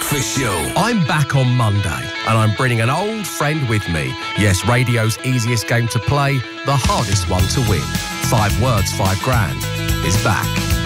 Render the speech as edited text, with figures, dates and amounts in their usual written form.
Breakfast Show. I'm back on Monday, and I'm bringing an old friend with me. Yes, radio's easiest game to play, the hardest one to win. 5 words, 5 grand is back.